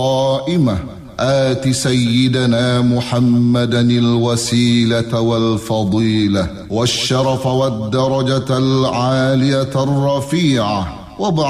قائمة آت سيدنا محمدا الوسيلة والفضيلة والشرف والدرجة العالية الرفيعة